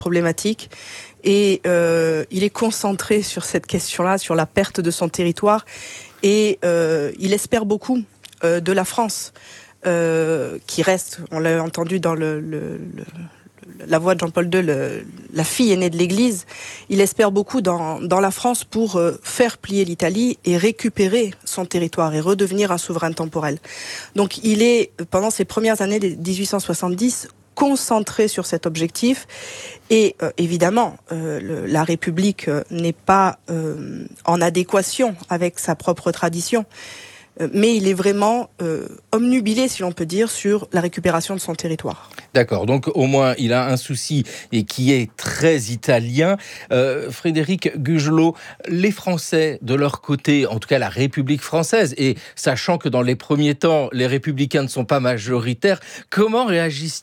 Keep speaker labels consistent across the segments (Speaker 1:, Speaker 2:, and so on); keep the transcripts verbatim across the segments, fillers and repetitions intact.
Speaker 1: problématique et euh, il est concentré sur cette question-là, sur la perte de son territoire et euh, il espère beaucoup euh, de la France euh, qui reste, on l'a entendu dans le, le, le la voix de Jean-Paul deux, le, la fille aînée de l'Église, il espère beaucoup dans, dans la France pour euh, faire plier l'Italie et récupérer son territoire et redevenir un souverain temporel. Donc il est, pendant ces premières années de dix-huit cent soixante-dix, concentré sur cet objectif et euh, évidemment euh, le, la République euh, n'est pas euh, en adéquation avec sa propre tradition. Mais il est vraiment euh, omnubilé, si l'on peut dire, sur la récupération de son territoire.
Speaker 2: D'accord, donc au moins il a un souci et qui est très italien. Euh, Frédéric Gugelot, les Français de leur côté, en tout cas la République française, et sachant que dans les premiers temps les Républicains ne sont pas majoritaires, comment réagissent-ils ?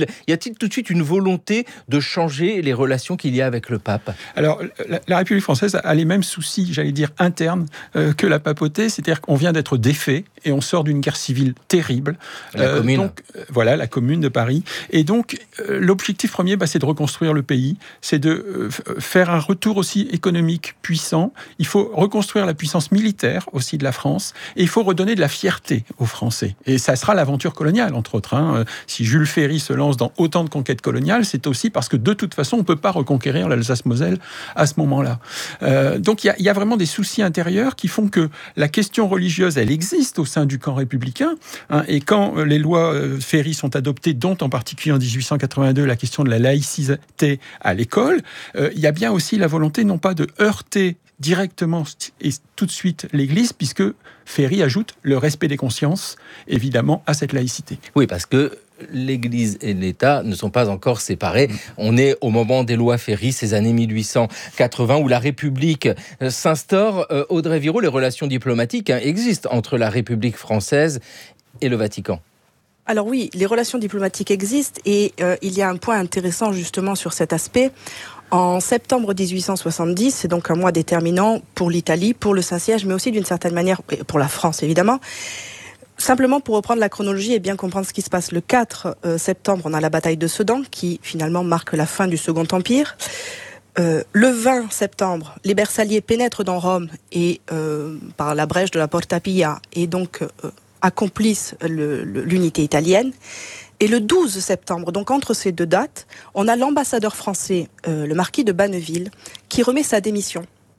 Speaker 2: Y a-t-il tout de suite une volonté de changer les relations qu'il y a avec le pape ?
Speaker 3: Alors la, la République française a les mêmes soucis, j'allais dire internes, euh, que la papauté, c'est-à-dire qu'on vient d'être défait et on sort d'une guerre civile terrible.
Speaker 2: La euh, commune.
Speaker 3: Donc, euh, voilà, la commune de Paris. Et donc, euh, l'objectif premier, bah, c'est de reconstruire le pays, c'est de euh, faire un retour aussi économique puissant. Il faut reconstruire la puissance militaire aussi de la France et il faut redonner de la fierté aux Français. Et ça sera l'aventure coloniale, entre autres. Hein. Si Jules Ferry se lance dans autant de conquêtes coloniales, c'est aussi parce que de toute façon, on ne peut pas reconquérir l'Alsace-Moselle à ce moment-là. Euh, donc, il y, y a vraiment des soucis intérieurs qui font que la question religieuse, elle existe au sein du camp républicain. Hein, et quand les lois euh, Ferry sont adoptées, dont en particulier en dix-huit cent quatre-vingt-deux la question de la laïcité à l'école, euh, il y a bien aussi la volonté non pas de heurter directement et tout de suite l'Église, puisque Ferry ajoute le respect des consciences, évidemment, à cette laïcité.
Speaker 2: Oui, parce que l'Église et l'État ne sont pas encore séparés. On est au moment des lois Ferry, ces années mille huit cent quatre-vingts, où la République s'instaure. Euh, Audrey Viraud, les relations diplomatiques hein, existent entre la République française et le Vatican.
Speaker 1: Alors oui, les relations diplomatiques existent et euh, il y a un point intéressant justement sur cet aspect. En septembre dix-huit cent soixante-dix, c'est donc un mois déterminant pour l'Italie, pour le Saint-Siège, mais aussi d'une certaine manière pour la France évidemment. Simplement pour reprendre la chronologie et bien comprendre ce qui se passe, le quatre septembre, on a la bataille de Sedan qui finalement marque la fin du Second Empire. Euh, le vingt septembre, les Bersagliers pénètrent dans Rome et euh, par la brèche de la Porta Pia et donc euh, accomplissent le, le, l'unité italienne. Et le douze septembre, donc entre ces deux dates, on a l'ambassadeur français, euh, le marquis de Banneville, qui remet sa démission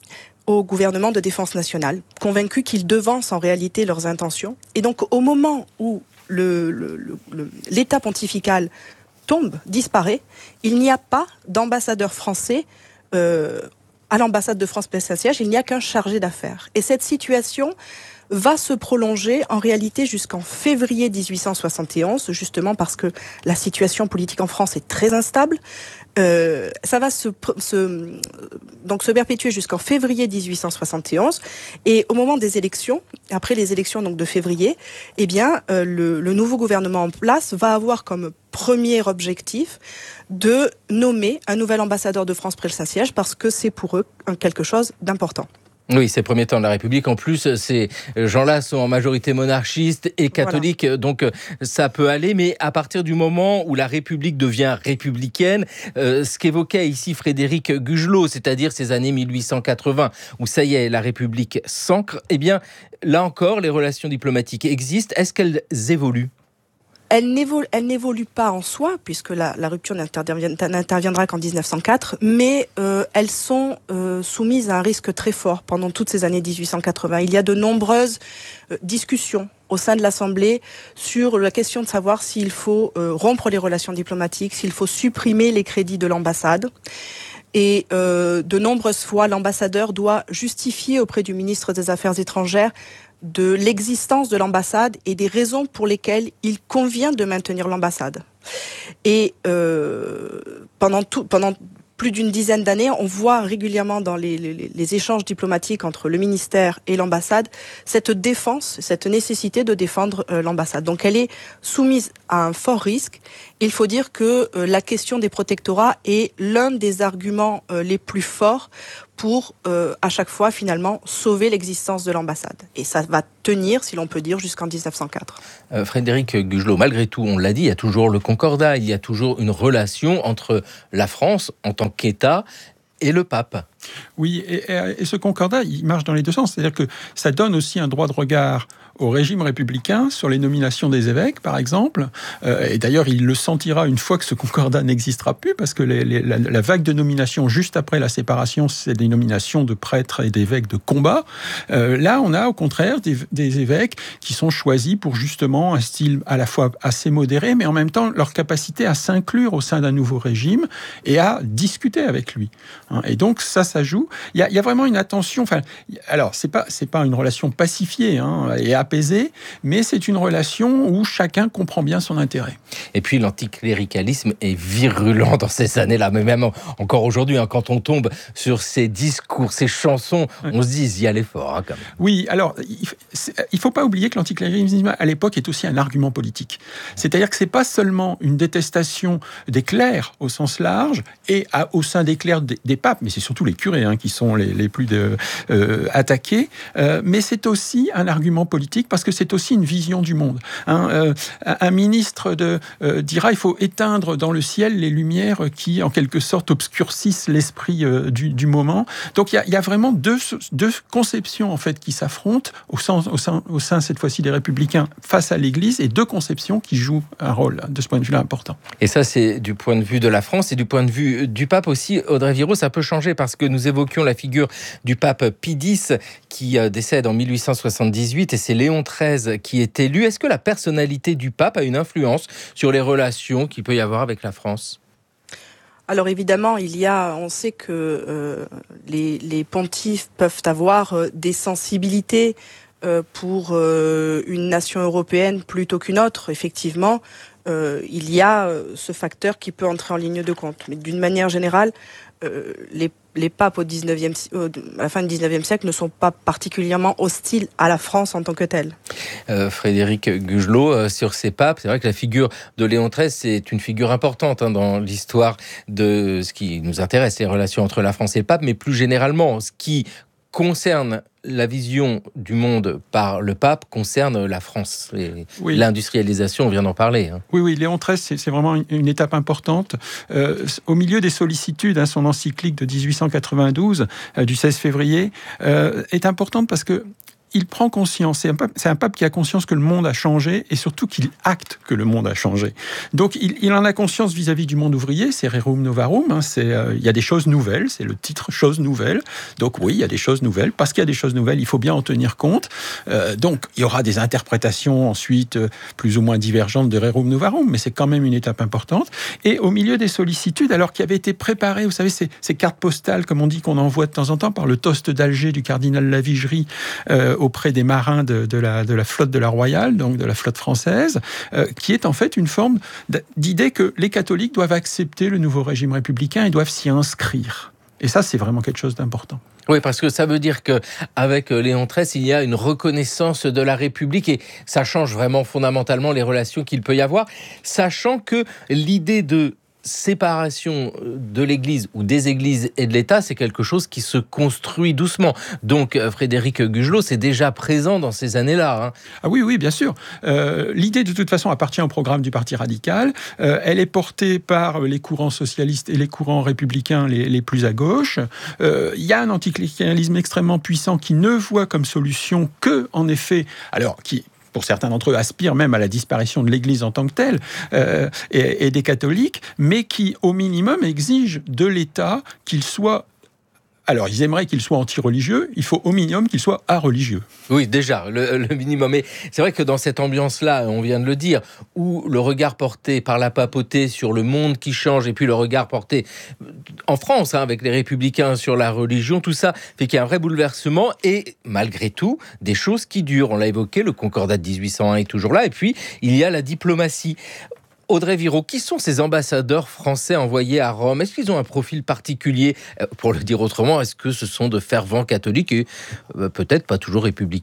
Speaker 1: au gouvernement de défense nationale, convaincu qu'il devance en réalité leurs intentions. Et donc au moment où le, le, le, le, l'État pontifical tombe, disparaît, il n'y a pas d'ambassadeur français euh, à l'ambassade de France Saint-Siège, il n'y a qu'un chargé d'affaires. Et cette situation va se prolonger en réalité jusqu'en février dix-huit cent soixante et onze, justement parce que la situation politique en France est très instable. Euh, ça va se, se, donc se perpétuer jusqu'en février dix-huit cent soixante et onze. Et au moment des élections, après les élections donc de février, eh bien, euh, le, le nouveau gouvernement en place va avoir comme premier objectif de nommer un nouvel ambassadeur de France près le Saint-Siège parce que c'est pour eux quelque chose d'important.
Speaker 2: Oui, ces premiers temps de la République. En plus, ces gens-là sont en majorité monarchistes et catholiques, voilà. Donc ça peut aller. Mais à partir du moment où la République devient républicaine, euh, ce qu'évoquait ici Frédéric Gugelot, c'est-à-dire ces années mille huit cent quatre-vingts, où ça y est, la République s'ancre, eh bien, là encore, les relations diplomatiques existent. Est-ce qu'elles évoluent ?
Speaker 1: Elle n'évolue, elle n'évolue pas en soi, puisque la, la rupture n'interviendra qu'en dix-neuf cent quatre, mais euh, elles sont euh, soumises à un risque très fort pendant toutes ces années dix-huit cent quatre-vingts. Il y a de nombreuses euh, discussions au sein de l'Assemblée sur la question de savoir s'il faut euh, rompre les relations diplomatiques, s'il faut supprimer les crédits de l'ambassade. Et euh, de nombreuses fois, l'ambassadeur doit justifier auprès du ministre des Affaires étrangères de l'existence de l'ambassade et des raisons pour lesquelles il convient de maintenir l'ambassade. Et euh, pendant, tout, pendant plus d'une dizaine d'années, on voit régulièrement dans les, les, les échanges diplomatiques entre le ministère et l'ambassade cette défense, cette nécessité de défendre euh, l'ambassade. Donc elle est soumise à un fort risque. Il faut dire que euh, la question des protectorats est l'un des arguments euh, les plus forts pour, euh, à chaque fois, finalement, sauver l'existence de l'ambassade. Et ça va tenir, si l'on peut dire, jusqu'en dix-neuf cent quatre.
Speaker 2: Euh, Frédéric Gugelot, malgré tout, on l'a dit, il y a toujours le concordat, il y a toujours une relation entre la France, en tant qu'État, et le pape.
Speaker 3: Oui, et, et ce concordat, il marche dans les deux sens. C'est-à-dire que ça donne aussi un droit de regard au régime républicain sur les nominations des évêques, par exemple. Euh, et d'ailleurs, il le sentira une fois que ce concordat n'existera plus, parce que les, les, la, la vague de nominations juste après la séparation, c'est des nominations de prêtres et d'évêques de combat. Euh, là, on a au contraire des, des évêques qui sont choisis pour justement un style à la fois assez modéré, mais en même temps leur capacité à s'inclure au sein d'un nouveau régime et à discuter avec lui. Hein, et donc, ça, ça joue. Il y a, il y a vraiment une attention. Enfin, alors, c'est pas, c'est pas une relation pacifiée hein, et apaisée, mais c'est une relation où chacun comprend bien son intérêt.
Speaker 2: Et puis, l'anticléricalisme est virulent dans ces années-là, mais même encore aujourd'hui, hein, quand on tombe sur ces discours, ces chansons, ouais. on se dit, ils y allaient fort, hein, quand même. Oui,
Speaker 3: alors, il ne faut pas oublier que l'anticléricalisme, à l'époque, est aussi un argument politique. C'est-à-dire que c'est pas seulement une détestation des clercs au sens large, et à, au sein des clercs des, des papes, mais c'est surtout les curés hein, qui sont les, les plus de, euh, attaqués, euh, mais c'est aussi un argument politique parce que c'est aussi une vision du monde. Hein, euh, un ministre de, euh, dira il faut éteindre dans le ciel les lumières qui, en quelque sorte, obscurcissent l'esprit euh, du, du moment. Donc il y, y a vraiment deux, deux conceptions en fait qui s'affrontent au sein, au sein, au sein cette fois-ci des Républicains face à l'Église, et deux conceptions qui jouent un rôle de ce point de vue-là important.
Speaker 2: Et ça, c'est du point de vue de la France et du point de vue du pape aussi. Audrey Viraud, ça peut changer parce que nous évoquions la figure du pape Pie X qui décède en mille huit cent soixante-dix-huit et c'est Léon treize qui est élu. Est-ce que la personnalité du pape a une influence sur les relations qu'il peut y avoir avec la France ?
Speaker 1: Alors évidemment, il y a, on sait que euh, les, les pontifes peuvent avoir euh, des sensibilités euh, pour euh, une nation européenne plutôt qu'une autre. Effectivement, euh, il y a euh, ce facteur qui peut entrer en ligne de compte. Mais d'une manière générale, euh, les, les papes au dix-neuvième, euh, à la fin du dix-neuvième siècle ne sont pas particulièrement hostiles à la France en tant que telle.
Speaker 2: Euh, Frédéric Gugelot, euh, sur ces papes, c'est vrai que la figure de Léon treize, c'est une figure importante hein, dans l'histoire de ce qui nous intéresse, les relations entre la France et le pape, mais plus généralement, ce qui concerne la vision du monde par le pape concerne la France. Et oui. L'industrialisation, on vient d'en parler. Hein.
Speaker 3: Oui, oui, Léon treize, c'est, c'est vraiment une, une étape importante. Euh, au milieu des sollicitudes, hein, son encyclique de dix-huit cent quatre-vingt-douze, euh, du seize février, euh, est importante parce que il prend conscience, c'est un, pape, c'est un pape qui a conscience que le monde a changé et surtout qu'il acte que le monde a changé. Donc il, il en a conscience vis-à-vis du monde ouvrier, c'est Rerum Novarum, hein, c'est, euh, il y a des choses nouvelles, c'est le titre Choses nouvelles. Donc oui, il y a des choses nouvelles, parce qu'il y a des choses nouvelles, il faut bien en tenir compte. Euh, donc il y aura des interprétations ensuite euh, plus ou moins divergentes de Rerum Novarum, mais c'est quand même une étape importante. Et au milieu des sollicitudes, alors qui avaient été préparées, vous savez, ces, ces cartes postales, comme on dit, qu'on envoie de temps en temps par le toast d'Alger du cardinal Lavigerie, euh, auprès des marins de, de, la, de la flotte de la Royale, donc de la flotte française, euh, qui est en fait une forme d'idée que les catholiques doivent accepter le nouveau régime républicain et doivent s'y inscrire. Et ça, c'est vraiment quelque chose d'important.
Speaker 2: Oui, parce que ça veut dire qu'avec Léon treize, il y a une reconnaissance de la République et ça change vraiment fondamentalement les relations qu'il peut y avoir, sachant que l'idée de séparation de l'Église ou des Églises et de l'État, c'est quelque chose qui se construit doucement. Donc, Frédéric Gugelot, c'est déjà présent dans ces années-là. Hein.
Speaker 3: Ah oui, oui, bien sûr. Euh, l'idée, de toute façon, appartient au programme du Parti radical. Euh, elle est portée par les courants socialistes et les courants républicains les, les plus à gauche. Euh, il y a un anticléricalisme extrêmement puissant qui ne voit comme solution que, en effet, alors, qui... pour certains d'entre eux, aspirent même à la disparition de l'Église en tant que telle, euh, et, et des catholiques, mais qui, au minimum, exigent de l'État qu'il soit... Alors, ils aimeraient qu'il soit anti-religieux, il faut au minimum qu'il soit areligieux.
Speaker 2: Oui, déjà, le, le minimum. Mais c'est vrai que dans cette ambiance-là, on vient de le dire, où le regard porté par la papauté sur le monde qui change, et puis le regard porté en France, hein, avec les républicains sur la religion, tout ça fait qu'il y a un vrai bouleversement, et malgré tout, des choses qui durent. On l'a évoqué, le Concordat de dix-huit cent un est toujours là, et puis il y a la diplomatie. Audrey Viraud, qui sont ces ambassadeurs français envoyés à Rome ? Est-ce qu'ils ont un profil particulier ? Pour le dire autrement, est-ce que ce sont de fervents catholiques et euh, peut-être pas toujours républicains ?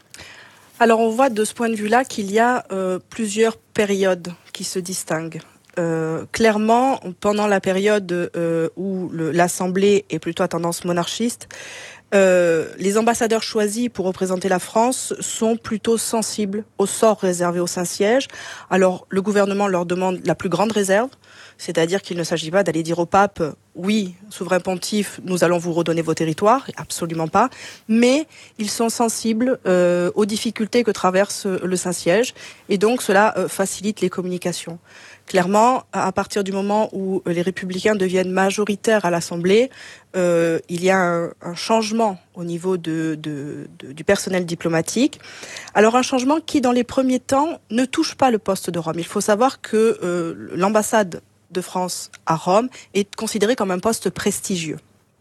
Speaker 1: Alors on voit de ce point de vue-là qu'il y a euh, plusieurs périodes qui se distinguent. euh, clairement, pendant la période euh, où le, l'Assemblée est plutôt à tendance monarchiste, euh, les ambassadeurs choisis pour représenter la France sont plutôt sensibles au sort réservé au Saint-Siège. Alors, le gouvernement leur demande la plus grande réserve, c'est-à-dire qu'il ne s'agit pas d'aller dire au pape « Oui, souverain pontife, nous allons vous redonner vos territoires », absolument pas, mais ils sont sensibles euh, aux difficultés que traverse le Saint-Siège, et donc cela euh, facilite les communications. Clairement, à partir du moment où les Républicains deviennent majoritaires à l'Assemblée, euh, il y a un, un changement au niveau de, de, de, du personnel diplomatique. Alors un changement qui, dans les premiers temps, ne touche pas le poste de Rome. Il faut savoir que euh, l'ambassade de France à Rome est considérée comme un poste prestigieux.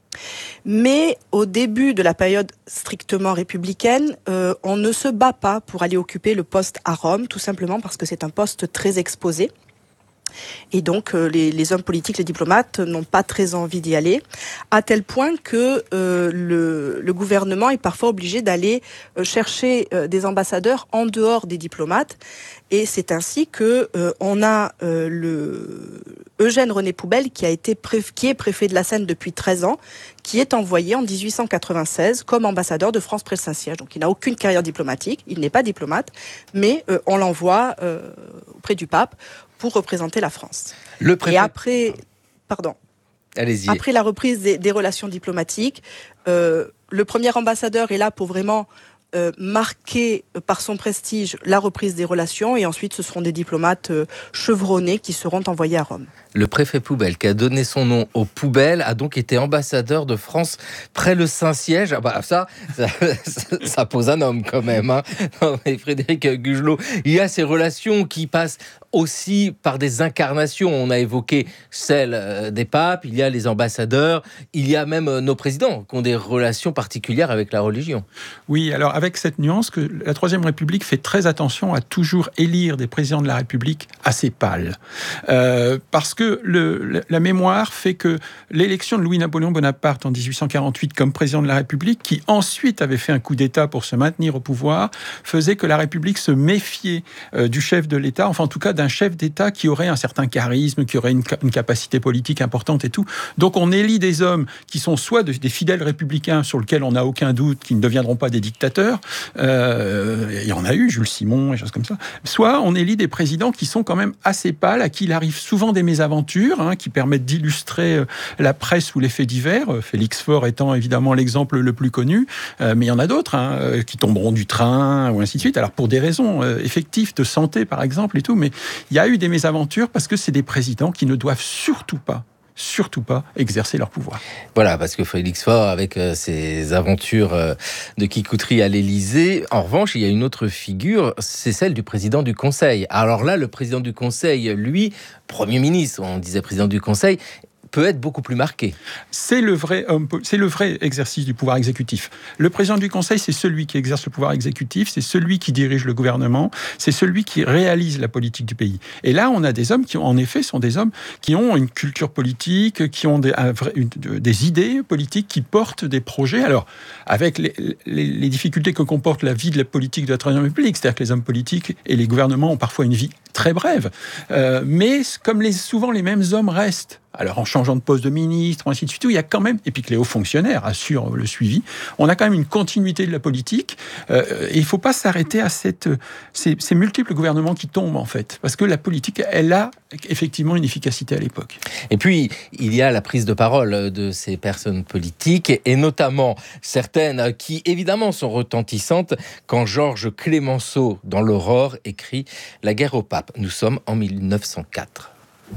Speaker 1: Mais au début de la période strictement républicaine, euh, on ne se bat pas pour aller occuper le poste à Rome, tout simplement parce que c'est un poste très exposé. Et donc, euh, les, les hommes politiques, les diplomates n'ont pas très envie d'y aller, à tel point que euh, le, le gouvernement est parfois obligé d'aller euh, chercher euh, des ambassadeurs en dehors des diplomates. Et c'est ainsi que euh, on a euh, le Eugène René Poubelle, qui a été pré- qui est préfet de la Seine depuis treize ans, qui est envoyé en dix-huit cent quatre-vingt-seize comme ambassadeur de France près le Saint-Siège. Donc, il n'a aucune carrière diplomatique, il n'est pas diplomate, mais euh, on l'envoie euh, auprès du pape pour représenter la France.
Speaker 2: Le préfet...
Speaker 1: Et après, pardon,
Speaker 2: Allez-y.
Speaker 1: Après la reprise des, des relations diplomatiques, euh, le premier ambassadeur est là pour vraiment euh, marquer par son prestige la reprise des relations, et ensuite ce seront des diplomates euh, chevronnés qui seront envoyés à Rome.
Speaker 2: Le préfet Poubelle, qui a donné son nom aux poubelles, a donc été ambassadeur de France près le Saint-Siège. Ah bah ça, ça, ça pose un homme quand même. Hein. Non, mais Frédéric Gugelot, il y a ces relations qui passent aussi par des incarnations. On a évoqué celle des papes, il y a les ambassadeurs, il y a même nos présidents qui ont des relations particulières avec la religion.
Speaker 3: Oui, alors avec cette nuance que la Troisième République fait très attention à toujours élire des présidents de la République assez pâles. Euh, parce que le, la mémoire fait que l'élection de Louis-Napoléon Bonaparte en dix-huit cent quarante-huit comme président de la République, qui ensuite avait fait un coup d'État pour se maintenir au pouvoir, faisait que la République se méfiait euh, du chef de l'État, enfin en tout cas d'un chef d'État qui aurait un certain charisme, qui aurait une, une capacité politique importante et tout. Donc on élit des hommes qui sont soit de, des fidèles républicains sur lesquels on n'a aucun doute qu'ils ne deviendront pas des dictateurs, euh, il y en a eu, Jules Simon et choses comme ça, soit on élit des présidents qui sont quand même assez pâles, à qui il arrive souvent des mésaventures, Hein, qui permettent d'illustrer euh, la presse ou les faits divers, euh, Félix Faure étant évidemment l'exemple le plus connu, euh, mais il y en a d'autres hein, euh, qui tomberont du train, ou ainsi de suite, alors pour des raisons euh, effectives de santé par exemple et tout, mais il y a eu des mésaventures parce que c'est des présidents qui ne doivent surtout pas surtout pas exercer leur pouvoir.
Speaker 2: Voilà, parce que Félix Faure, avec euh, ses aventures euh, de kikouterie à l'Élysée, en revanche, il y a une autre figure, c'est celle du président du Conseil. Alors là, le président du Conseil, lui, Premier ministre, on disait président du Conseil, peut être beaucoup plus marqué.
Speaker 3: C'est le vrai homme, c'est le vrai exercice du pouvoir exécutif. Le président du Conseil, c'est celui qui exerce le pouvoir exécutif, c'est celui qui dirige le gouvernement, c'est celui qui réalise la politique du pays. Et là, on a des hommes qui, en effet, sont des hommes qui ont une culture politique, qui ont des, un vrai, une, des idées politiques, qui portent des projets. Alors, avec les, les, les difficultés que comporte la vie de la politique de la Troisième République, c'est-à-dire que les hommes politiques et les gouvernements ont parfois une vie très brève. Euh, mais comme les, souvent les mêmes hommes restent, alors en changeant de poste de ministre, ainsi de suite, il y a quand même, et puis que les hauts fonctionnaires assurent le suivi, on a quand même une continuité de la politique, euh, et il ne faut pas s'arrêter à cette, ces, ces multiples gouvernements qui tombent, en fait, parce que la politique, elle a effectivement une efficacité à l'époque.
Speaker 2: Et puis, il y a la prise de parole de ces personnes politiques, et notamment certaines qui, évidemment, sont retentissantes, quand Georges Clémenceau, dans l'Aurore, écrit « La guerre au pape ». Nous sommes en mille neuf cent quatre.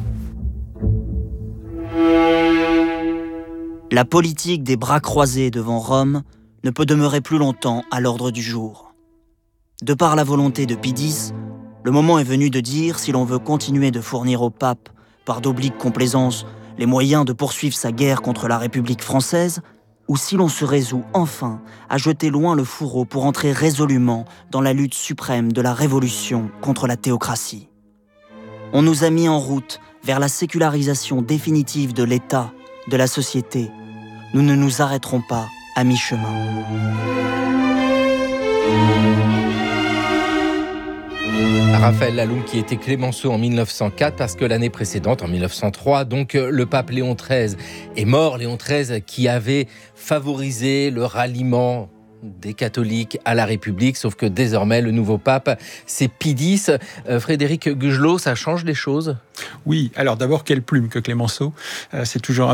Speaker 4: La politique des bras croisés devant Rome ne peut demeurer plus longtemps à l'ordre du jour. De par la volonté de Pie X, le moment est venu de dire si l'on veut continuer de fournir au pape, par d'obliques complaisances, les moyens de poursuivre sa guerre contre la République française, ou si l'on se résout enfin à jeter loin le fourreau pour entrer résolument dans la lutte suprême de la révolution contre la théocratie. On nous a mis en route vers la sécularisation définitive de l'État, de la société. Nous ne nous arrêterons pas à mi-chemin.
Speaker 2: Raphaël Laloum qui était Clémenceau en mille neuf cent quatre parce que l'année précédente, en mille neuf cent trois, donc le pape Léon treize est mort. Léon treize qui avait favorisé le ralliement des catholiques à la République, sauf que désormais le nouveau pape c'est Pie dix. Euh, Frédéric Gugelot, ça change les choses ?
Speaker 3: Oui, alors d'abord quelle plume que Clémenceau, euh, c'est toujours